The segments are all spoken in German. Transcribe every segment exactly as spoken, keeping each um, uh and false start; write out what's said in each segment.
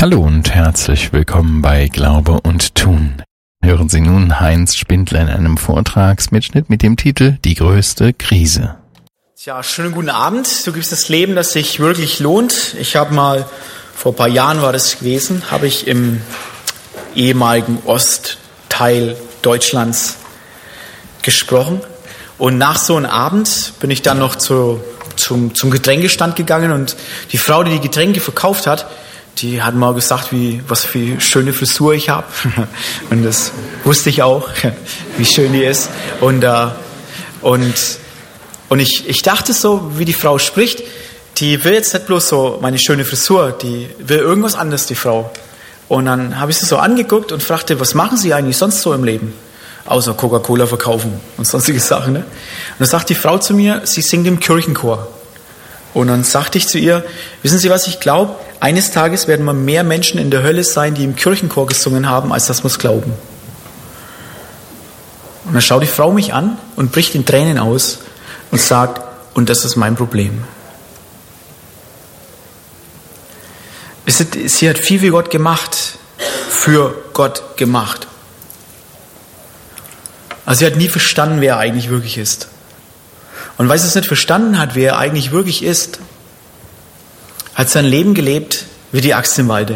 Hallo und herzlich willkommen bei Glaube und Tun. Hören Sie nun Heinz Spindler in einem Vortragsmitschnitt mit dem Titel Die größte Krise. Tja, schönen guten Abend. Du gibst das Leben, das sich wirklich lohnt. Ich habe mal, vor ein paar Jahren war das gewesen, habe ich im ehemaligen Ostteil Deutschlands gesprochen. Und nach so einem Abend bin ich dann noch zu, zum, zum Getränkestand gegangen und die Frau, die die Getränke verkauft hat, die hat mal gesagt, wie, was für eine schöne Frisur ich habe. Und das wusste ich auch, wie schön die ist. Und, äh, und, und ich, ich dachte so, wie die Frau spricht, die will jetzt nicht bloß so meine schöne Frisur, die will irgendwas anderes, die Frau. Und dann habe ich sie so angeguckt und fragte, was machen Sie eigentlich sonst so im Leben? Außer Coca-Cola verkaufen und sonstige Sachen. Ne? Und dann sagt die Frau zu mir, sie singt im Kirchenchor. Und dann sagte ich zu ihr, wissen Sie, was ich glaube? Eines Tages werden mal mehr Menschen in der Hölle sein, die im Kirchenchor gesungen haben, als dass wir es glauben. Und dann schaut die Frau mich an und bricht in Tränen aus und sagt, und das ist mein Problem. Sie hat viel wie Gott gemacht, für Gott gemacht. Also sie hat nie verstanden, wer er eigentlich wirklich ist. Und weil sie es nicht verstanden hat, wer er eigentlich wirklich ist, hat sein Leben gelebt wie die Axt im Walde.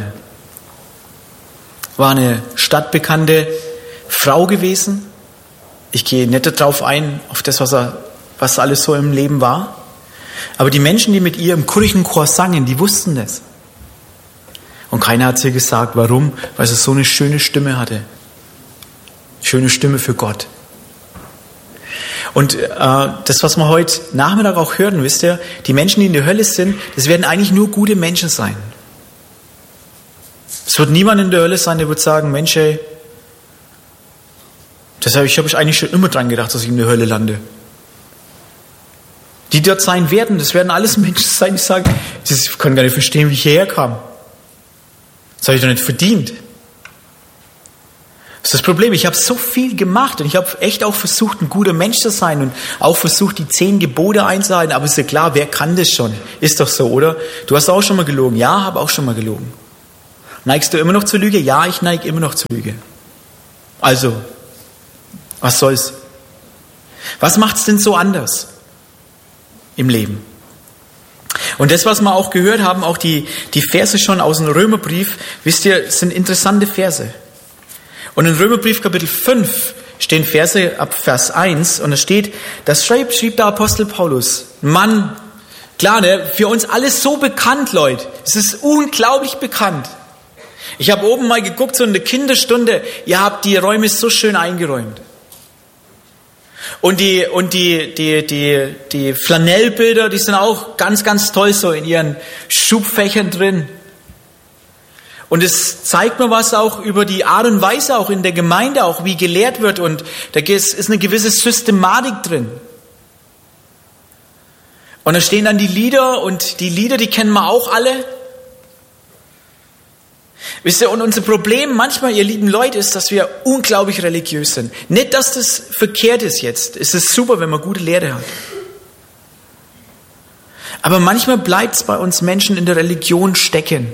War eine stadtbekannte Frau gewesen. Ich gehe nicht darauf ein, auf das, was, er, was alles so im Leben war. Aber die Menschen, die mit ihr im Kirchenchor sangen, die wussten das. Und keiner hat sie gesagt, warum? Weil sie so eine schöne Stimme hatte. Schöne Stimme für Gott. Und äh, das, was wir heute Nachmittag auch hören, wisst ihr, die Menschen, die in der Hölle sind, das werden eigentlich nur gute Menschen sein. Es wird niemand in der Hölle sein, der wird sagen, Mensch, ey, das habe ich, hab ich eigentlich schon immer dran gedacht, dass ich in der Hölle lande. Die dort sein werden, das werden alles Menschen sein, die sagen, ich kann gar nicht verstehen, wie ich hierher kam. Das habe ich doch nicht verdient. Das ist das Problem. Ich habe so viel gemacht und ich habe echt auch versucht, ein guter Mensch zu sein und auch versucht, die zehn Gebote einzuhalten. Aber ist ja klar, wer kann das schon? Ist doch so, oder? Du hast auch schon mal gelogen. Ja, habe auch schon mal gelogen. Neigst du immer noch zur Lüge? Ja, ich neige immer noch zur Lüge. Also, was soll's? Was macht's denn so anders im Leben? Und das, was wir auch gehört haben, auch die, die Verse schon aus dem Römerbrief, wisst ihr, sind interessante Verse. Und in Römerbrief Kapitel fünf stehen Verse ab Vers eins und da steht, das schrieb, schrieb der Apostel Paulus. Mann, klar, ne, für uns alles so bekannt, Leute. Es ist unglaublich bekannt. Ich habe oben mal geguckt, so in der Kinderstunde, ihr habt die Räume so schön eingeräumt. Und die, und die, die, die, die Flanellbilder, die sind auch ganz, ganz toll so in ihren Schubfächern drin. Und es zeigt mir was auch über die Art und Weise auch in der Gemeinde, auch wie gelehrt wird. Und da ist eine gewisse Systematik drin. Und da stehen dann die Lieder und die Lieder, die kennen wir auch alle. Wisst ihr, und unser Problem manchmal, ihr lieben Leute, ist, dass wir unglaublich religiös sind. Nicht, dass das verkehrt ist jetzt. Es ist super, wenn man gute Lehre hat. Aber manchmal bleibt es bei uns Menschen in der Religion stecken.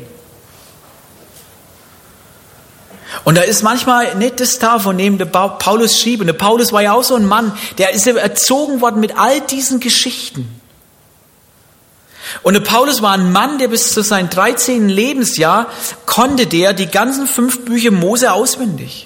Und da ist manchmal nicht das da, von dem der Paulus schrieb. Und der Paulus war ja auch so ein Mann, der ist ja erzogen worden mit all diesen Geschichten. Und der Paulus war ein Mann, der bis zu seinem dreizehnten Lebensjahr konnte der die ganzen fünf Bücher Mose auswendig.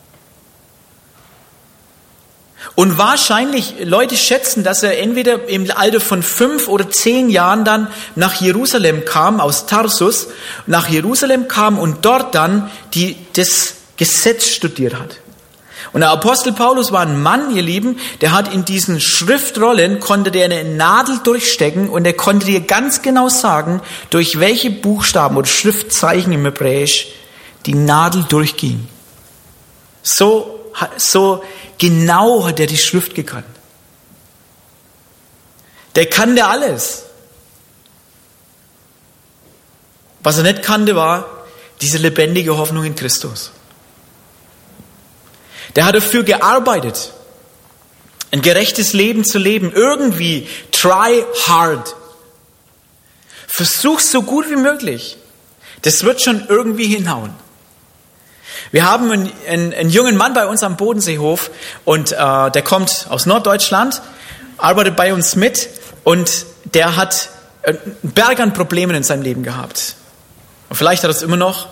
Und wahrscheinlich, Leute schätzen, dass er entweder im Alter von fünf oder zehn Jahren dann nach Jerusalem kam, aus Tarsus, nach Jerusalem kam und dort dann die, das Gesetz studiert hat. Und der Apostel Paulus war ein Mann, ihr Lieben, der hat in diesen Schriftrollen, konnte der eine Nadel durchstecken und er konnte dir ganz genau sagen, durch welche Buchstaben oder Schriftzeichen im Hebräisch die Nadel durchging. So, so genau hat er die Schrift gekannt. Der kannte alles. Was er nicht kannte, war diese lebendige Hoffnung in Christus. Der hat dafür gearbeitet, ein gerechtes Leben zu leben. Irgendwie, try hard. Versuch so gut wie möglich. Das wird schon irgendwie hinhauen. Wir haben einen, einen, einen jungen Mann bei uns am Bodenseehof und äh, der kommt aus Norddeutschland, arbeitet bei uns mit und der hat einen Berg an Problemen in seinem Leben gehabt. Und vielleicht hat er es immer noch.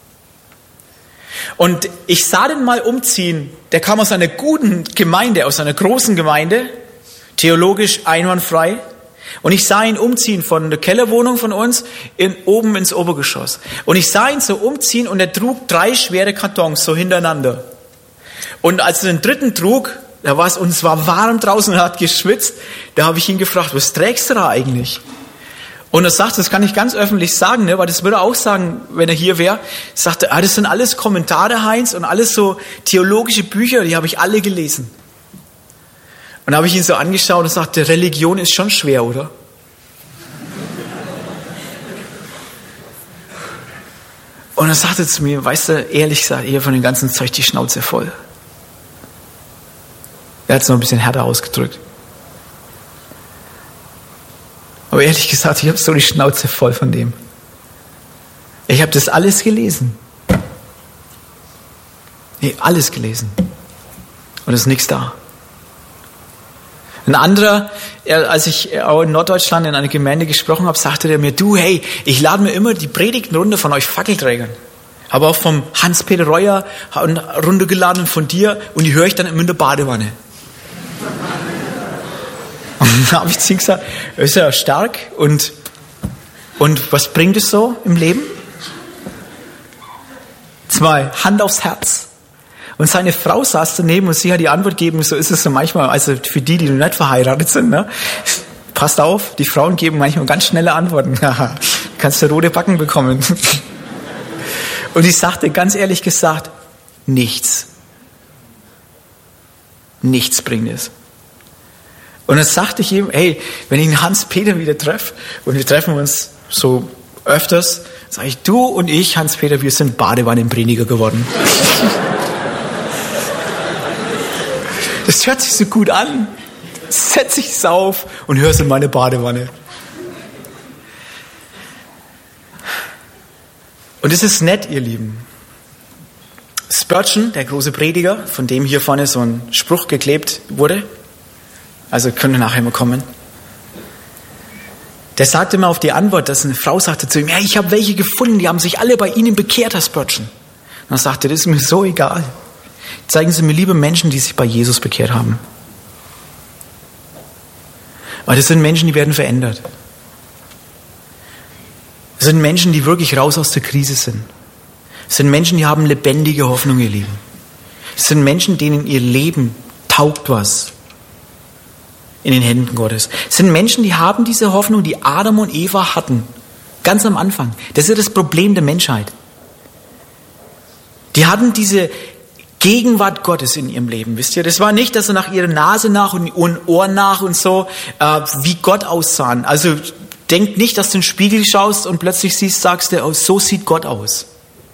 Und ich sah den mal umziehen. Der kam aus einer guten Gemeinde, aus einer großen Gemeinde, theologisch einwandfrei. Und ich sah ihn umziehen von der Kellerwohnung von uns in, oben ins Obergeschoss. Und ich sah ihn so umziehen und er trug drei schwere Kartons so hintereinander. Und als er den dritten trug, da war es, und es war warm draußen und er hat geschwitzt, da habe ich ihn gefragt, was trägst du da eigentlich? Und er sagt, das kann ich ganz öffentlich sagen, ne, weil das würde er auch sagen, wenn er hier wäre. Sagte, ah, das sind alles Kommentare, Heinz, und alles so theologische Bücher, die habe ich alle gelesen. Und da habe ich ihn so angeschaut und sagte, Religion ist schon schwer, oder? Und er sagte zu mir, weißt du, ehrlich gesagt, eher von dem ganzen Zeug die Schnauze voll. Er hat es noch ein bisschen härter ausgedrückt. Aber ehrlich gesagt, ich habe so die Schnauze voll von dem. Ich habe das alles gelesen. Nee, alles gelesen. Und es ist nichts da. Ein anderer, als ich auch in Norddeutschland in einer Gemeinde gesprochen habe, sagte der mir, du, hey, ich lade mir immer die Predigten runter von euch Fackelträgern. Aber auch vom Hans-Peter Reuer runtergeladen von dir und die höre ich dann immer in der Badewanne. Und da habe ich zu ihm gesagt, ist ja stark und, und was bringt es so im Leben? Zwei, Hand aufs Herz. Und seine Frau saß daneben und sie hat die Antwort gegeben, so ist es so manchmal, also für die, die noch nicht verheiratet sind, ne? Passt auf, die Frauen geben manchmal ganz schnelle Antworten. Kannst du rote Backen bekommen. Und ich sagte ganz ehrlich gesagt, nichts. Nichts bringt es. Und dann sagte ich ihm, hey, wenn ich den Hans-Peter wieder treffe, und wir treffen uns so öfters, sage ich, du und ich, Hans-Peter, wir sind Badewannenprediger geworden. Das hört sich so gut an. Setz ich's auf und hör's in meine Badewanne. Und es ist nett, ihr Lieben. Spurgeon, der große Prediger, von dem hier vorne so ein Spruch geklebt wurde, also können wir nachher mal kommen, der sagte immer auf die Antwort, dass eine Frau sagte zu ihm, ja, ich habe welche gefunden, die haben sich alle bei Ihnen bekehrt, Herr Spurgeon. Und dann sagte er, das ist mir so egal. Zeigen Sie mir lieber Menschen, die sich bei Jesus bekehrt haben. Weil das sind Menschen, die werden verändert. Das sind Menschen, die wirklich raus aus der Krise sind. Das sind Menschen, die haben lebendige Hoffnung, ihr Lieben. Das sind Menschen, denen ihr Leben taugt was in den Händen Gottes. Das sind Menschen, die haben diese Hoffnung, die Adam und Eva hatten. Ganz am Anfang. Das ist ja das Problem der Menschheit. Die hatten diese Gegenwart Gottes in ihrem Leben, wisst ihr? Das war nicht, dass sie nach ihrer Nase nach und ihren Ohren nach und so, äh, wie Gott aussahen. Also denkt nicht, dass du in den Spiegel schaust und plötzlich siehst, sagst du, oh, so sieht Gott aus.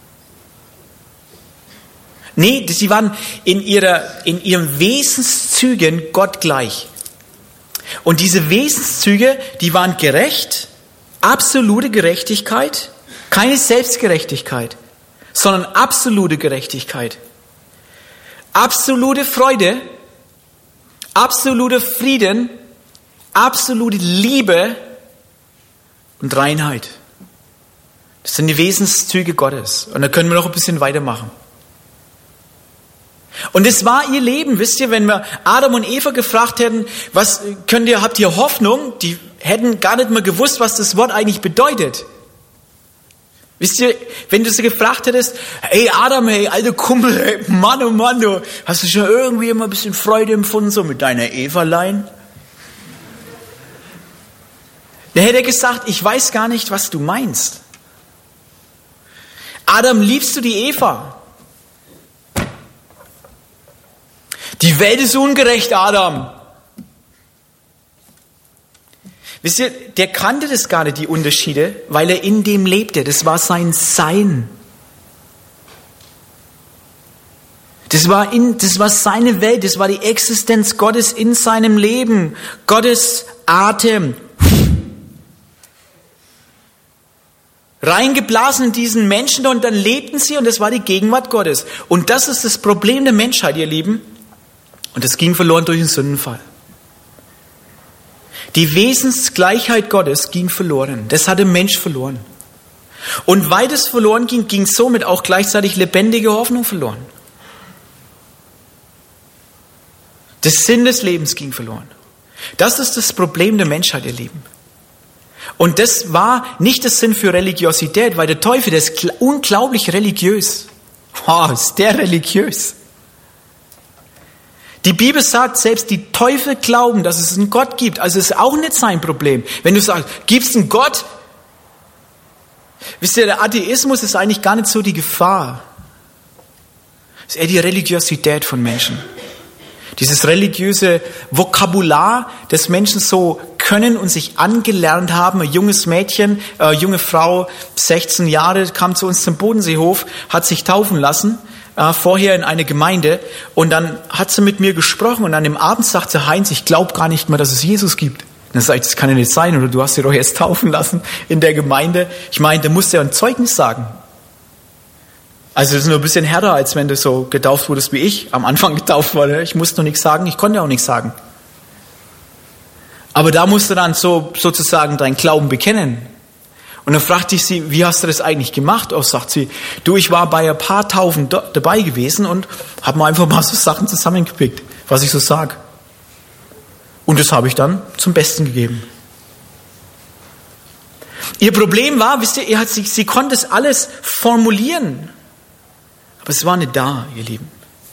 Nee, sie waren in ihrer, in ihren Wesenszügen Gott gleich. Und diese Wesenszüge, die waren gerecht, absolute Gerechtigkeit, keine Selbstgerechtigkeit, sondern absolute Gerechtigkeit. Absolute Freude, absoluter Frieden, absolute Liebe und Reinheit. Das sind die Wesenszüge Gottes. Und da können wir noch ein bisschen weitermachen. Und es war ihr Leben, wisst ihr, wenn wir Adam und Eva gefragt hätten, was könnt ihr, habt ihr Hoffnung? Die hätten gar nicht mal gewusst, was das Wort eigentlich bedeutet. Wisst ihr, wenn du sie gefragt hättest, hey Adam, hey alter Kumpel, hey, Mann, oh Mann, du, hast du schon irgendwie immer ein bisschen Freude empfunden, so mit deiner Evalein? Dann hätte er gesagt, ich weiß gar nicht, was du meinst. Adam, liebst du die Eva? Die Welt ist ungerecht, Adam. Wisst ihr, der kannte das gar nicht, die Unterschiede, weil er in dem lebte. Das war sein Sein. Das war, in, das war seine Welt, das war die Existenz Gottes in seinem Leben. Gottes Atem. reingeblasen in diesen Menschen und dann lebten sie und das war die Gegenwart Gottes. Und das ist das Problem der Menschheit, ihr Lieben. Und das ging verloren durch den Sündenfall. Die Wesensgleichheit Gottes ging verloren. Das hat der Mensch verloren. Und weil das verloren ging, ging somit auch gleichzeitig lebendige Hoffnung verloren. Der Sinn des Lebens ging verloren. Das ist das Problem der Menschheit, ihr Lieben. Und das war nicht der Sinn für Religiosität, weil der Teufel, der ist unglaublich religiös. Oh, ist der religiös. Die Bibel sagt, selbst die Teufel glauben, dass es einen Gott gibt. Also ist auch nicht sein Problem. Wenn du sagst, gibt es einen Gott? Wisst ihr, der Atheismus ist eigentlich gar nicht so die Gefahr. Es ist eher die Religiosität von Menschen. Dieses religiöse Vokabular, das Menschen so können und sich angelernt haben. Ein junges Mädchen, eine junge Frau, sechzehn Jahre, kam zu uns zum Bodenseehof, hat sich taufen lassen, äh, vorher in eine Gemeinde. Und dann hat sie mit mir gesprochen und an dem Abend sagte Heinz, ich glaube gar nicht mehr, dass es Jesus gibt. Und dann sage ich, das kann ja nicht sein, oder du hast dich doch erst taufen lassen in der Gemeinde. Ich meine, da musst du ja ein Zeugnis sagen. Also das ist nur ein bisschen härter, als wenn du so getauft wurdest wie ich, am Anfang getauft wurde. Ich musste noch nichts sagen, ich konnte auch nichts sagen. Aber da musst du dann so sozusagen deinen Glauben bekennen. Und dann fragte ich sie, wie hast du das eigentlich gemacht? Oh, sagt sie, du, ich war bei ein paar Taufen do- dabei gewesen und habe mir einfach mal so Sachen zusammengepickt, was ich so sag. Und das habe ich dann zum Besten gegeben. Ihr Problem war, wisst ihr, ihr hat sie, sie konnte es alles formulieren. Aber es war nicht da, ihr Lieben.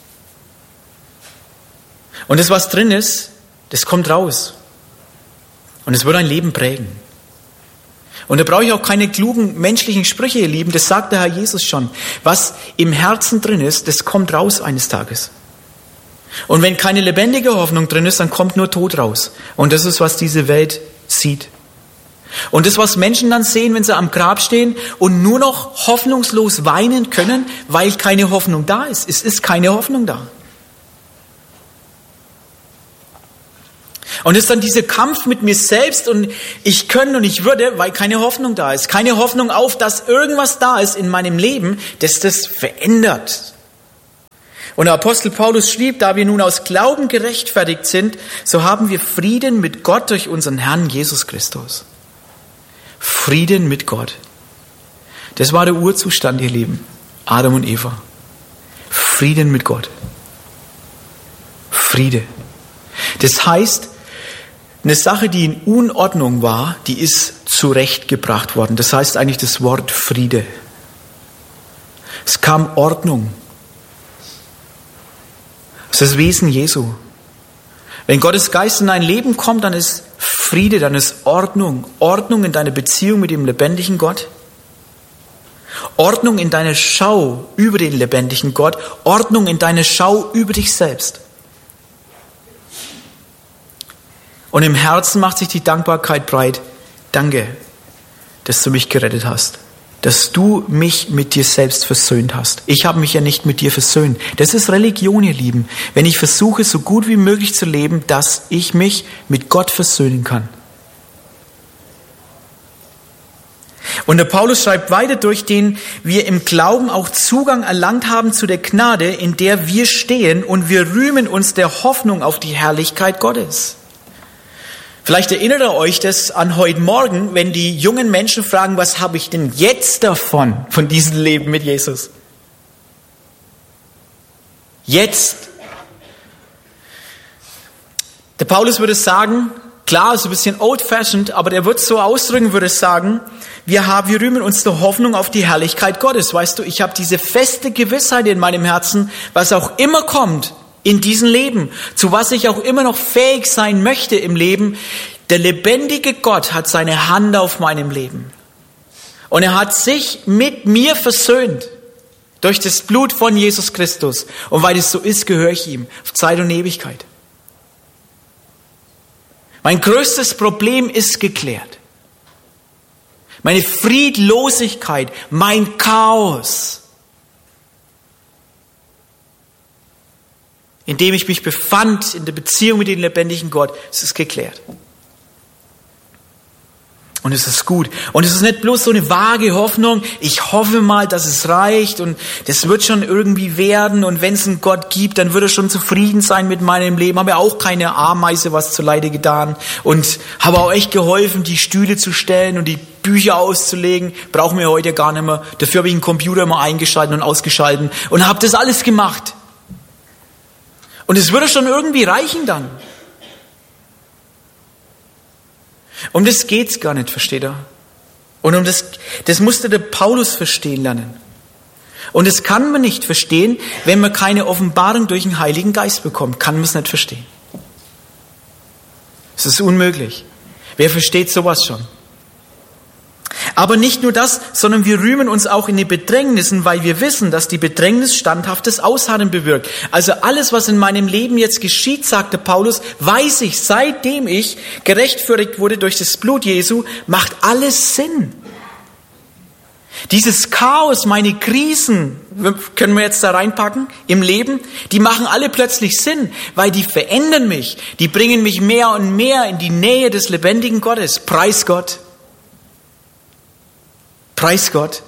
Und das, was drin ist, das kommt raus. Und es wird ein Leben prägen. Und da brauche ich auch keine klugen menschlichen Sprüche, ihr Lieben. Das sagt der Herr Jesus schon. Was im Herzen drin ist, das kommt raus eines Tages. Und wenn keine lebendige Hoffnung drin ist, dann kommt nur Tod raus. Und das ist, was diese Welt sieht. Und das, was Menschen dann sehen, wenn sie am Grab stehen und nur noch hoffnungslos weinen können, weil keine Hoffnung da ist. Es ist keine Hoffnung da. Und es ist dann dieser Kampf mit mir selbst und ich könnte und ich würde, weil keine Hoffnung da ist. Keine Hoffnung auf, dass irgendwas da ist in meinem Leben, das das verändert. Und der Apostel Paulus schrieb, da wir nun aus Glauben gerechtfertigt sind, so haben wir Frieden mit Gott durch unseren Herrn Jesus Christus. Frieden mit Gott. Das war der Urzustand, ihr Lieben. Adam und Eva. Frieden mit Gott. Friede. Das heißt, eine Sache, die in Unordnung war, die ist zurechtgebracht worden. Das heißt eigentlich das Wort Friede. Es kam Ordnung. Das ist das Wesen Jesu. Wenn Gottes Geist in dein Leben kommt, dann ist Friede, dann ist Ordnung. Ordnung in deiner Beziehung mit dem lebendigen Gott. Ordnung in deiner Schau über den lebendigen Gott. Ordnung in deiner Schau über dich selbst. Und im Herzen macht sich die Dankbarkeit breit. Danke, dass du mich gerettet hast. Dass du mich mit dir selbst versöhnt hast. Ich habe mich ja nicht mit dir versöhnt. Das ist Religion, ihr Lieben. Wenn ich versuche, so gut wie möglich zu leben, dass ich mich mit Gott versöhnen kann. Und der Paulus schreibt weiter, durch den wir im Glauben auch Zugang erlangt haben zu der Gnade, in der wir stehen, und wir rühmen uns der Hoffnung auf die Herrlichkeit Gottes. Vielleicht erinnert ihr euch das an heute Morgen, wenn die jungen Menschen fragen, was habe ich denn jetzt davon, von diesem Leben mit Jesus? Jetzt. Der Paulus würde sagen, klar, ist ein bisschen old-fashioned, aber der wird so ausdrücken, würde sagen, wir haben, wir rühmen uns der Hoffnung auf die Herrlichkeit Gottes. Weißt du, ich habe diese feste Gewissheit in meinem Herzen, was auch immer kommt, in diesem Leben, zu was ich auch immer noch fähig sein möchte im Leben, der lebendige Gott hat seine Hand auf meinem Leben. Und er hat sich mit mir versöhnt durch das Blut von Jesus Christus. Und weil es so ist, gehöre ich ihm auf Zeit und Ewigkeit. Mein größtes Problem ist geklärt. Meine Friedlosigkeit, mein Chaos, in dem ich mich befand, in der Beziehung mit dem lebendigen Gott, es ist geklärt. Und es ist gut. Und es ist nicht bloß so eine vage Hoffnung, ich hoffe mal, dass es reicht und das wird schon irgendwie werden und wenn es einen Gott gibt, dann wird er schon zufrieden sein mit meinem Leben. Habe ja auch keine Ameise was zuleide getan und habe auch echt geholfen, die Stühle zu stellen und die Bücher auszulegen. Brauchen wir heute gar nicht mehr. Dafür habe ich einen Computer immer eingeschaltet und ausgeschaltet und habe das alles gemacht. Und es würde schon irgendwie reichen dann. Um das geht's gar nicht, versteht ihr? Und um das, das musste der Paulus verstehen lernen. Und das kann man nicht verstehen, wenn man keine Offenbarung durch den Heiligen Geist bekommt. Kann man es nicht verstehen. Es ist unmöglich. Wer versteht sowas schon? Aber nicht nur das, sondern wir rühmen uns auch in den Bedrängnissen, weil wir wissen, dass die Bedrängnis standhaftes Ausharren bewirkt. Also alles, was in meinem Leben jetzt geschieht, sagte Paulus, weiß ich, seitdem ich gerechtfertigt wurde durch das Blut Jesu, macht alles Sinn. Dieses Chaos, meine Krisen, können wir jetzt da reinpacken, im Leben, die machen alle plötzlich Sinn, weil die verändern mich, die bringen mich mehr und mehr in die Nähe des lebendigen Gottes. Preis Gott. Preis Gott.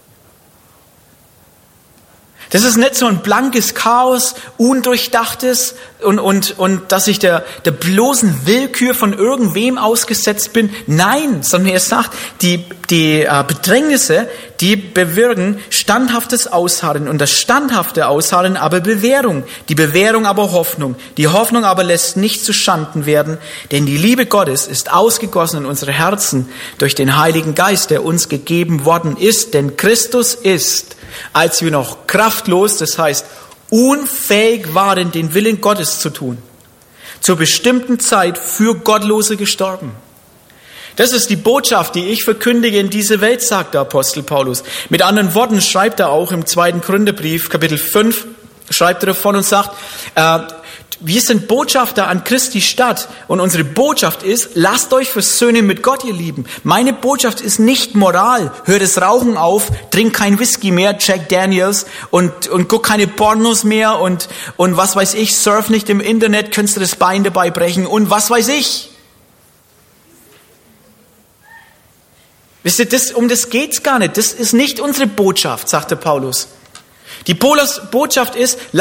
Das ist nicht so ein blankes Chaos, undurchdachtes und, und, und dass ich der, der bloßen Willkür von irgendwem ausgesetzt bin. Nein, sondern er sagt, die, die äh, Bedrängnisse, die bewirken standhaftes Ausharren und das standhafte Ausharren aber Bewährung, die Bewährung aber Hoffnung. Die Hoffnung aber lässt nicht zu Schanden werden, denn die Liebe Gottes ist ausgegossen in unsere Herzen durch den Heiligen Geist, der uns gegeben worden ist, denn Christus ist, als wir noch kraftlos, das heißt unfähig waren, den Willen Gottes zu tun, zur bestimmten Zeit für Gottlose gestorben. Das ist die Botschaft, die ich verkündige in diese Welt, sagt der Apostel Paulus. Mit anderen Worten schreibt er auch im zweiten Korintherbrief, Kapitel fünf, schreibt er davon und sagt, äh, wir sind Botschafter an Christi Stadt und unsere Botschaft ist, lasst euch versöhnen mit Gott, ihr Lieben. Meine Botschaft ist nicht Moral. Hört das Rauchen auf, trink kein Whisky mehr, Jack Daniels und, und guck keine Pornos mehr und, und was weiß ich, surf nicht im Internet, könntest du das Bein dabei brechen und was weiß ich. Wisst ihr, das, um das geht's gar nicht. Das ist nicht unsere Botschaft, sagte Paulus. Die Botschaft ist,